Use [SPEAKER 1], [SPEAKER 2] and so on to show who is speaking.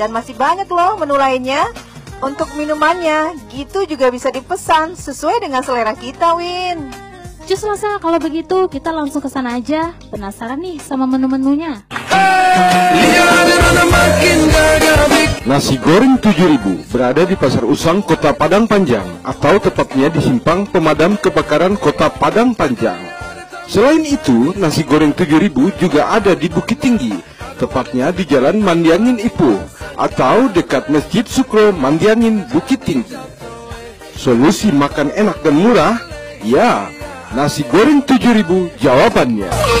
[SPEAKER 1] Dan masih banyak loh menu lainnya. Untuk minumannya, gitu juga bisa dipesan sesuai dengan selera kita, Win.
[SPEAKER 2] Cus Lasa, kalau begitu kita langsung ke sana aja. Penasaran nih sama menu-menunya.
[SPEAKER 3] Nasi goreng 7000 berada di Pasar Usang, Kota Padang Panjang, atau tepatnya di Simpang Pemadam Kebakaran Kota Padang Panjang. Selain itu, nasi goreng 7000 juga ada di Bukit Tinggi, tepatnya di Jalan Mandiangin Ipuh, atau dekat Masjid Sukro Mandiangin Bukit Tinggi. Solusi makan enak dan murah? Ya, nasi goreng 7000 jawabannya.